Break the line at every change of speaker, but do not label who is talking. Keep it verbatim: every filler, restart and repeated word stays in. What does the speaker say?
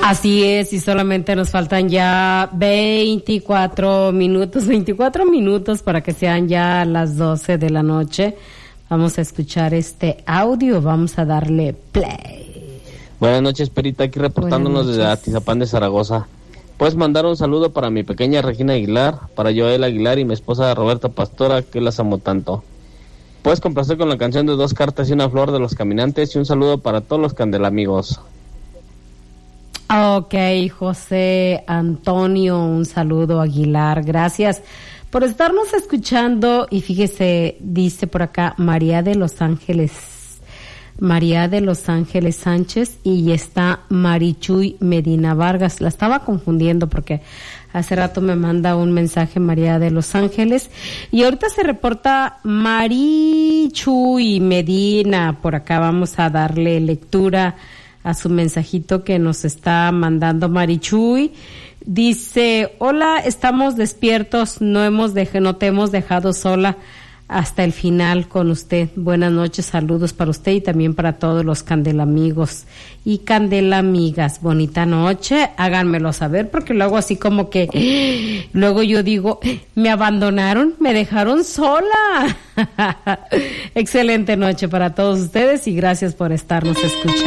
Así es, y solamente nos faltan ya veinticuatro minutos, veinticuatro minutos para que sean ya las doce de la noche. Vamos a escuchar este audio, vamos a darle play.
Buenas noches, Perita, aquí reportándonos desde Atizapán de Zaragoza. Puedes mandar un saludo para mi pequeña Regina Aguilar, para Joel Aguilar y mi esposa Roberta Pastora, que las amo tanto. Puedes complacer con la canción de Dos cartas y una flor de Los Caminantes, y un saludo para todos los candelamigos.
Ok, José Antonio, un saludo, Aguilar, gracias por estarnos escuchando. Y fíjese, dice por acá María de Los Ángeles, María de Los Ángeles Sánchez, y está Marichuy Medina Vargas. La estaba confundiendo porque hace rato me manda un mensaje María de Los Ángeles y ahorita se reporta Marichuy Medina. Por acá vamos a darle lectura a su mensajito que nos está mandando Marichuy. Dice: hola, estamos despiertos, no hemos dej- no te hemos dejado sola hasta el final con usted. Buenas noches, saludos para usted y también para todos los candelamigos y candelamigas. Bonita noche, háganmelo saber, porque luego así como que luego yo digo, me abandonaron, me dejaron sola. Excelente noche para todos ustedes y gracias por estarnos escuchando.